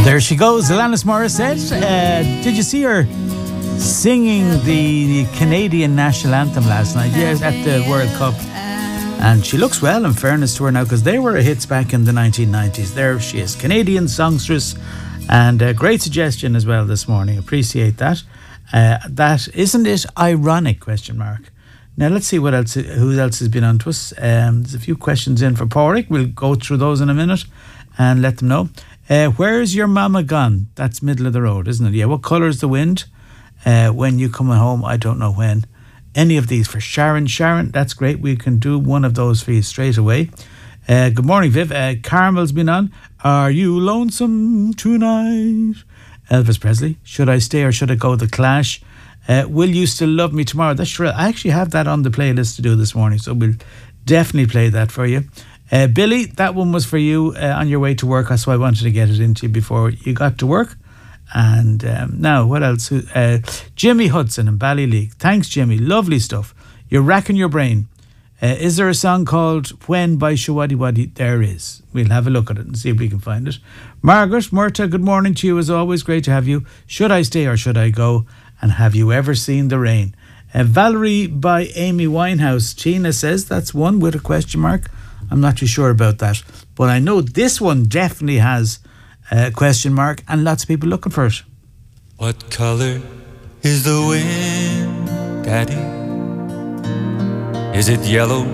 There she goes, Alanis Morissette. Did you see her singing the Canadian national anthem last night? Yes, at the World Cup. And she looks well, in fairness to her now, because they were hits back in the 1990s. There she is, Canadian songstress. And a great suggestion as well this morning. Appreciate that. That isn't it ironic? Question mark. Now let's see what else. Who else has been on to us? There's a few questions in for Pádraig. We'll go through those in a minute and let them know. Where's your mama gone? That's middle of the road, isn't it? Yeah. What colour's the wind? When you coming home? I don't know when. Any of these for Sharon. Sharon, that's great. We can do one of those for you straight away. Good morning, Viv. Carmel's been on. Are you lonesome tonight? Elvis Presley. Should I stay or should I go? The Clash. Will you still love me tomorrow? That's true. I actually have that on the playlist to do this morning, so we'll definitely play that for you. Billy, that one was for you on your way to work. That's why I wanted to get it into you before you got to work. And now, what else? Jimmy Hudson in Ballyleague. Thanks, Jimmy. Lovely stuff. You're racking your brain. Is there a song called When by Shawadi Wadi? There is. We'll have a look at it and see if we can find it. Margaret, Murta, good morning to you as always. Great to have you. Should I stay or should I go? And have you ever seen the rain? Valerie by Amy Winehouse. Tina says that's one with a question mark. I'm not too sure about that. But I know this one definitely has a question mark and lots of people looking for it. What color is the wind, Daddy? Is it yellow